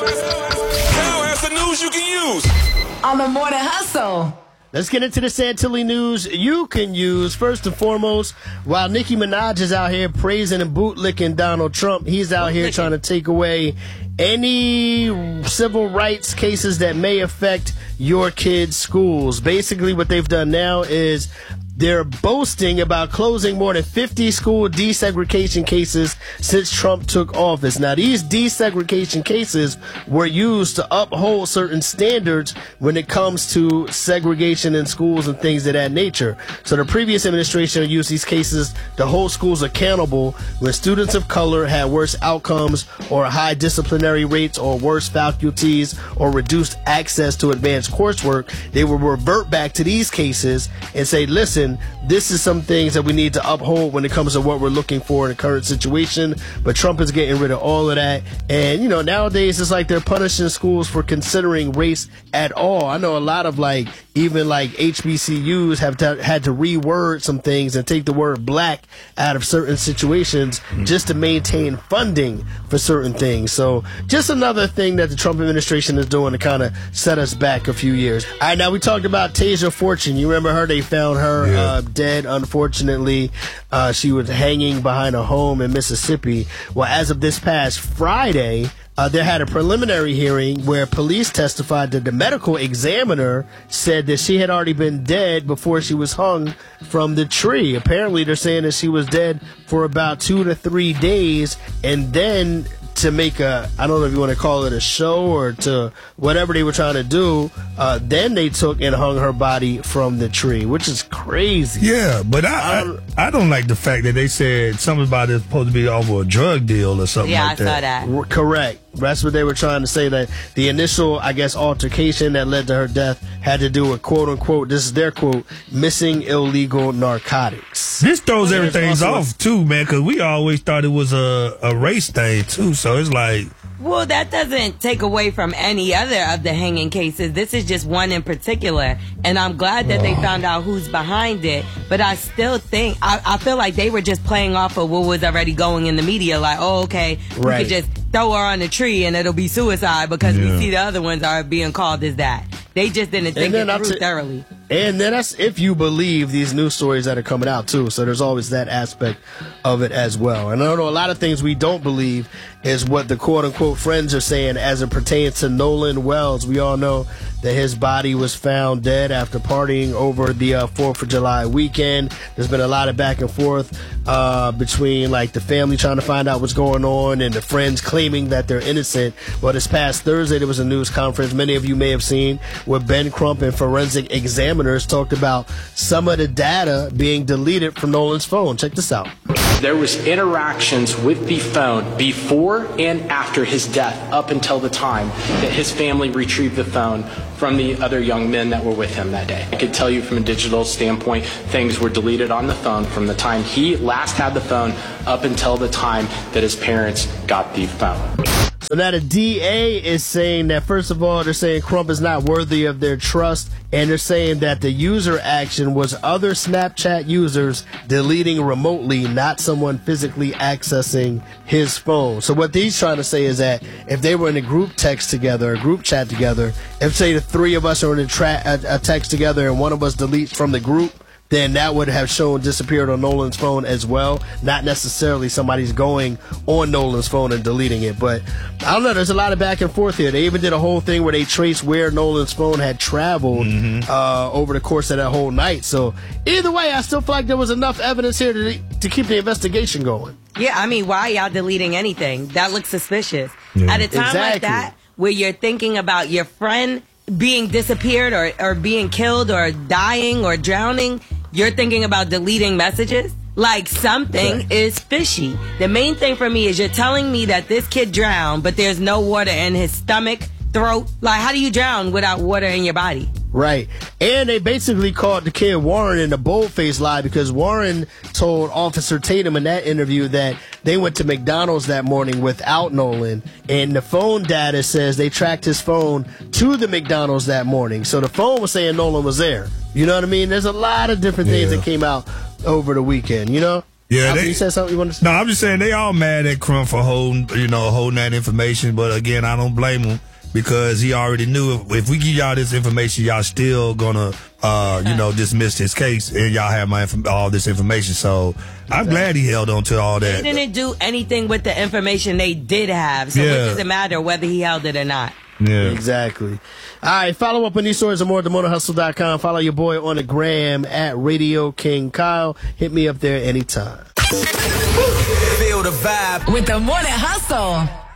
Now has the news you can use on the Morning Hustle. Let's get into the Santilli news you can use. First and foremost, while Nicki Minaj is out here praising and bootlicking Donald Trump, he's out here trying to take away any civil rights cases that may affect your kids' schools. Basically, what they've done now is they're boasting about closing more than 50 school desegregation cases since Trump took office. Now, these desegregation cases were used to uphold certain standards when it comes to segregation in schools and things of that nature. So the previous administration used these cases to hold schools accountable when students of color had worse outcomes or high disciplinary rates or worse faculties or reduced access to advanced coursework. They would revert back to these cases and say, listen, this is some things that we need to uphold when it comes to what we're looking for in the current situation. But Trump is getting rid of all of that. And, you know, nowadays it's like they're punishing schools for considering race at all. I know a lot of even HBCUs have had to reword some things and take the word black out of certain situations just to maintain funding for certain things. So just another thing that the Trump administration is doing to kind of set us back a few years. All right, now we talked about Tasia Fortune. You remember her? They found her dead, unfortunately. She was hanging behind a home in Mississippi. Well, as of this past Friday, they had a preliminary hearing where police testified that the medical examiner said that she had already been dead before she was hung from the tree. Apparently, they're saying that she was dead for about 2 to 3 days, and then to make I don't know if you want to call it a show or to whatever they were trying to do, then they took and hung her body from the tree, which is crazy. Yeah, but I don't like the fact that they said something about it supposed to be over a drug deal or something like that. Yeah, I saw that. Correct. That's what they were trying to say, that the initial, altercation that led to her death had to do with, quote unquote, this is their quote, missing illegal narcotics. This throws everything off too, man, because we always thought it was a race thing too. So it's like, well, that doesn't take away from any other of the hanging cases. This is just one in particular. And I'm glad that they found out who's behind it. But I still think, I feel like they were just playing off of what was already going in the media. Like, oh, okay, we could just throw her on the tree and it'll be suicide because we see the other ones are being called as that. They just didn't think it through thoroughly. And then that's if you believe these news stories that are coming out, too. So there's always that aspect of it as well. And I know a lot of things we don't believe is what the quote-unquote friends are saying as it pertains to Nolan Wells. We all know that his body was found dead after partying over the 4th of July weekend. There's been a lot of back and forth between the family trying to find out what's going on and the friends claiming that they're innocent. Well, this past Thursday, there was a news conference many of you may have seen where Ben Crump and forensic examiners talked about some of the data being deleted from Nolan's phone. Check this out. There was interactions with the phone before and after his death up until the time that his family retrieved the phone from the other young men that were with him that day. I could tell you from a digital standpoint, things were deleted on the phone from the time he last had the phone up until the time that his parents got the phone. So now the DA is saying that, first of all, they're saying Crump is not worthy of their trust, and they're saying that the user action was other Snapchat users deleting remotely, not someone physically accessing his phone. So what he's trying to say is that if they were in a group text together, a group chat together, if say the three of us are in a text together and one of us deletes from the group, then that would have shown disappeared on Nolan's phone as well. Not necessarily somebody's going on Nolan's phone and deleting it. But I don't know. There's a lot of back and forth here. They even did a whole thing where they traced where Nolan's phone had traveled over the course of that whole night. So either way, I still feel like there was enough evidence here to keep the investigation going. Yeah, I mean, why y'all deleting anything? That looks suspicious. At a time like that, where you're thinking about your friend being disappeared or being killed or dying or drowning, you're thinking about deleting messages? Like, something is fishy. The main thing for me is you're telling me that this kid drowned, but there's no water in his stomach, throat. Like, how do you drown without water in your body? Right. And they basically called the kid Warren in a bold-faced lie because Warren told Officer Tatum in that interview that they went to McDonald's that morning without Nolan. And the phone data says they tracked his phone to the McDonald's that morning. So the phone was saying Nolan was there. You know what I mean? There's a lot of different things that came out over the weekend, you know? Yeah, you said something you want to say? No, I'm just saying they all mad at Crump for holding that information. But again, I don't blame him because he already knew if we give y'all this information, y'all still gonna dismiss his case and y'all have all this information. So I'm glad he held on to all that. They didn't do anything with the information they did have. So what does it matter whether he held it or not? Yeah, exactly. All right, follow up on these stories and more at themotorhustle.com. Follow your boy on the gram at Radio King Kyle. Hit me up there anytime. Feel the vibe with the Morning Hustle.